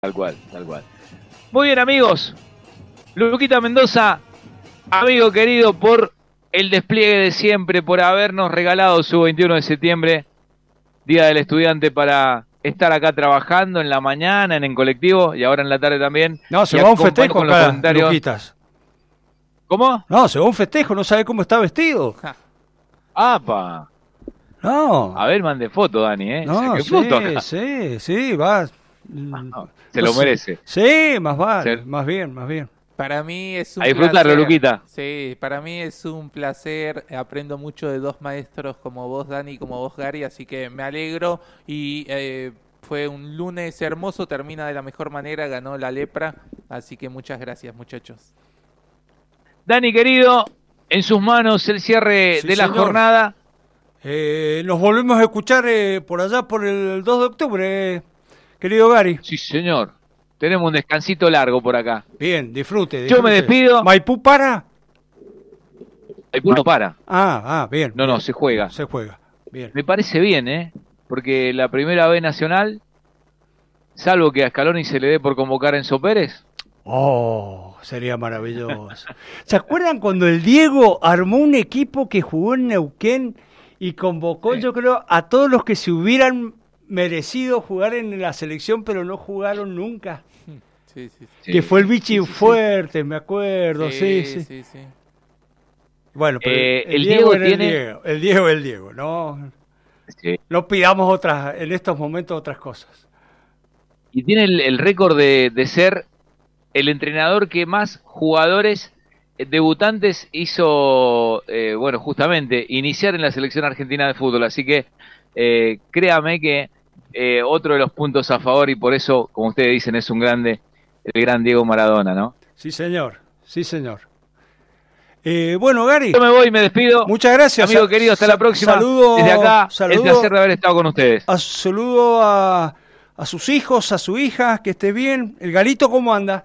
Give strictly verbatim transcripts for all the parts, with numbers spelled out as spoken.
Tal cual, tal cual. Muy bien, amigos. Luquita Mendoza, amigo querido, por el despliegue de siempre, por habernos regalado su veintiuno de septiembre, Día del Estudiante, para estar acá trabajando en la mañana, en el colectivo, y ahora en la tarde también. No, se va a un festejo con los acá, comentarios. Luquitas. ¿Cómo? No, se va a un festejo, no sabe cómo está vestido. ¡Apa! No. A ver, mande foto, Dani, ¿eh? No, ¿Qué sí, foto acá? sí, sí, va. Ah, no, se No lo sé. merece. Sí, más vale, Se- más bien, más bien. Para mí es un A disfrutarlo, placer. Luquita. Sí, para mí es un placer. Aprendo mucho de dos maestros como vos, Dani, y como vos, Gary, así que me alegro. Y eh, fue un lunes hermoso, termina de la mejor manera, ganó la lepra, así que muchas gracias, muchachos. Dani, querido, en sus manos el cierre Sí, de la señor. jornada. Eh, nos volvemos a escuchar eh, por allá por el dos de octubre, eh, querido Gary. Sí, señor. Tenemos un descansito largo por acá. Bien, disfrute, Yo me disfrute. despido. ¿Maipú para? El punto para. Ah, ah, bien. No, no, bien. se juega. Se juega. Bien. Me parece bien, ¿eh? Porque la primera B nacional, salvo que a Scaloni se le dé por convocar a Enzo Pérez. Oh, sería maravilloso. ¿Se acuerdan cuando el Diego armó un equipo que jugó en Neuquén y convocó, Sí. yo creo, a todos los que se hubieran merecido jugar en la selección, pero no jugaron nunca? Sí, sí, sí. Sí. Que fue el Vichy Sí, sí, sí. Fuerte, me acuerdo, sí, sí. sí, sí. Bueno, pero Eh, el, el Diego Diego era tiene- el Diego, el Diego es el Diego, no, Sí. no pidamos otras, en estos momentos otras cosas. Y tiene el, el récord de, de ser el entrenador que más jugadores eh, debutantes hizo, eh, bueno, justamente, iniciar en la selección argentina de fútbol. Así que eh, créame que eh, otro de los puntos a favor, y por eso, como ustedes dicen, es un grande, el gran Diego Maradona, ¿no? Sí, señor, sí, señor. Eh, bueno, Gary, Yo me voy y me despido. muchas gracias. Amigo Sa- querido, hasta sa- la próxima. Saludo, Desde acá, saludo, el placer de haber estado con ustedes. a, saludo a, a sus hijos, a su hija, que esté bien. ¿El Galito cómo anda?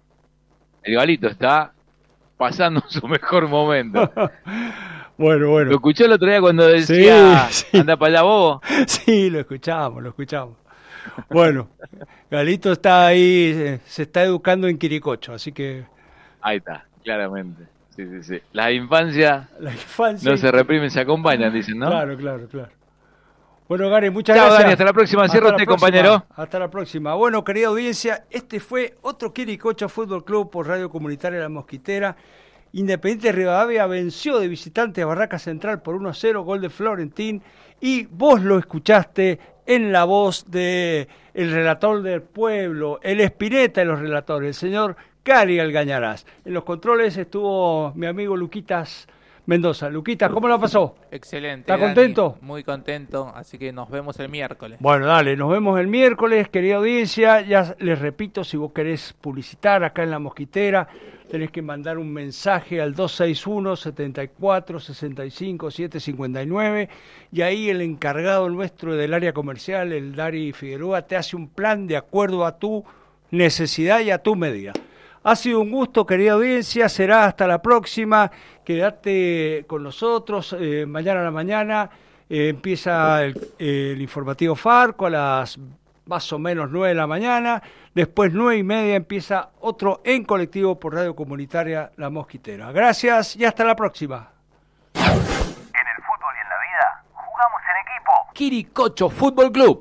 El Galito está pasando su mejor momento. Bueno, Lo bueno. escuché el otro día cuando decía, Sí, sí. anda para allá, bobo. Sí, lo escuchamos, lo escuchamos. Bueno, Galito está ahí, eh, se está educando en Quiricocho, así que Ahí está, claramente. Sí, sí, sí. Las infancias la infancia... no se reprimen, se acompañan, dicen, ¿no? Claro, claro, claro. Bueno, Gary, muchas Chao, gracias. Dani, hasta la próxima. Cierra Hasta la usted, próxima. compañero. Hasta la próxima. Bueno, querida audiencia, este fue otro Quiricocho Fútbol Club por Radio Comunitaria La Mosquitera. Independiente Rivadavia venció de visitante a Barraca Central por uno a cero, gol de Florentín, y vos lo escuchaste en la voz de el relator del pueblo, el Espineta de los relatores, el señor Gary Algañarás. En los controles estuvo mi amigo Luquitas Mendoza. Luquitas, ¿cómo la pasó? Excelente. ¿Está Dani. contento? Muy contento, así que nos vemos el miércoles. Bueno, dale, nos vemos el miércoles, querida audiencia. Ya les repito, si vos querés publicitar acá en La Mosquitera, tenés que mandar un mensaje al dos seis uno, setenta y cuatro, sesenta y cinco, setecientos cincuenta y nueve, y ahí el encargado nuestro del área comercial, el Dari Figueroa, te hace un plan de acuerdo a tu necesidad y a tu medida. Ha sido un gusto, querida audiencia, será hasta la próxima. Quédate con nosotros, eh, mañana a la mañana eh, empieza el, el informativo Farco a las más o menos nueve de la mañana, después nueve y media empieza otro en colectivo por Radio Comunitaria La Mosquitera. Gracias y hasta la próxima. En el fútbol y en la vida, jugamos en equipo. Quiricocho Fútbol Club.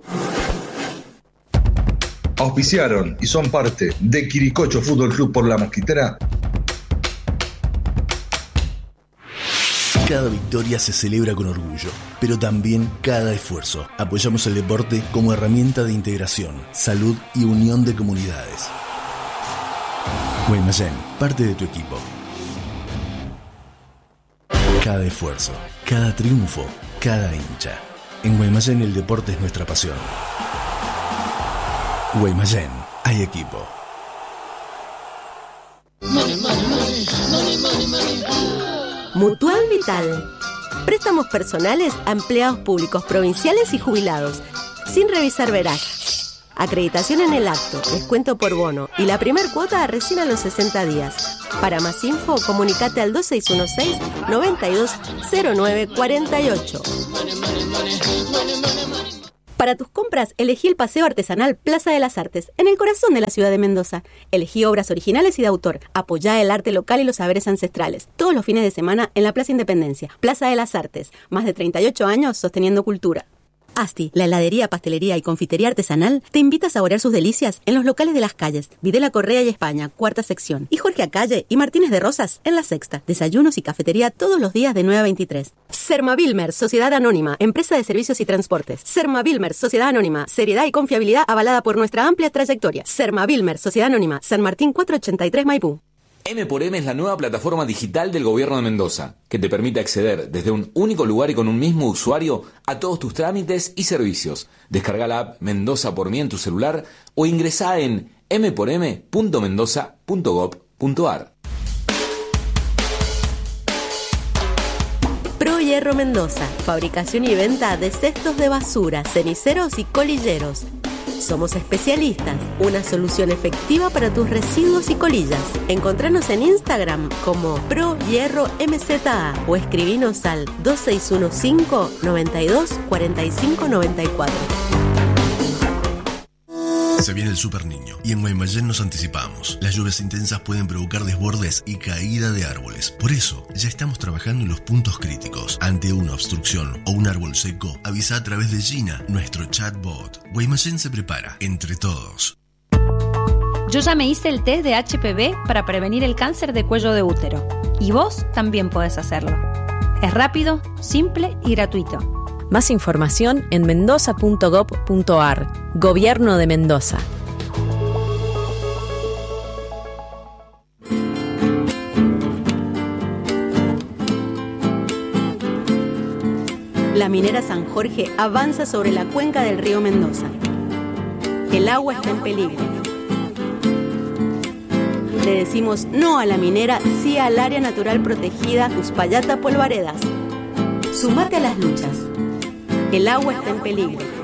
Auspiciaron y son parte de Quiricocho Fútbol Club por La Mosquitera. Cada victoria se celebra con orgullo, pero también cada esfuerzo. Apoyamos el deporte como herramienta de integración, salud y unión de comunidades. Guaymallén, parte de tu equipo. Cada esfuerzo, cada triunfo, cada hincha. En Guaymallén el deporte es nuestra pasión. Guaymallén, hay equipo. Mutual Vital. Préstamos personales a empleados públicos provinciales y jubilados, sin revisar veraz. Acreditación en el acto, descuento por bono y la primer cuota recién a los sesenta días. Para más info, comunicate al dos seis uno seis, noventa y dos, cero nueve cuarenta y ocho. Para tus compras, elegí el Paseo Artesanal Plaza de las Artes, en el corazón de la ciudad de Mendoza. Elegí obras originales y de autor. Apoyá el arte local y los saberes ancestrales. Todos los fines de semana en la Plaza Independencia. Plaza de las Artes. Más de treinta y ocho años sosteniendo cultura. Asti, la heladería, pastelería y confitería artesanal, te invita a saborear sus delicias en los locales de Las Calles, Videla Correa y España, cuarta sección, y Jorge Acalle y Martínez de Rosas en la sexta. Desayunos y cafetería todos los días de nueve a veintitrés. Sermavilmer, Sociedad Anónima, empresa de servicios y transportes. Sermavilmer, Sociedad Anónima, seriedad y confiabilidad avalada por nuestra amplia trayectoria. Sermavilmer, Sociedad Anónima, San Martín cuatrocientos ochenta y tres Maipú. M por M es la nueva plataforma digital del Gobierno de Mendoza, que te permite acceder desde un único lugar y con un mismo usuario a todos tus trámites y servicios. Descarga la app Mendoza por mí en tu celular o ingresá en eme por eme punto mendoza punto gob punto ar. Pro Hierro Mendoza, fabricación y venta de cestos de basura, ceniceros y colilleros. Somos especialistas, una solución efectiva para tus residuos y colillas. Encontranos en Instagram como Pro Hierro M Z A o escribinos al dos seis uno cinco, noventa y dos, cuarenta y cinco noventa y cuatro. Se viene el Super Niño y en Guaymallén nos anticipamos. Las lluvias intensas pueden provocar desbordes y caída de árboles. Por eso, ya estamos trabajando en los puntos críticos. Ante una obstrucción o un árbol seco, avisa a través de Gina, nuestro chatbot. Guaymallén se prepara, entre todos. Yo ya me hice el test de H P V para prevenir el cáncer de cuello de útero. Y vos también podés hacerlo. Es rápido, simple y gratuito. Más información en mendoza punto gob punto ar. Gobierno de Mendoza. La minera San Jorge avanza sobre la cuenca del río Mendoza. El agua está en peligro. Le decimos no a la minera, sí al área natural protegida Uspallata Polvaredas. Sumate a las luchas. El agua está en peligro.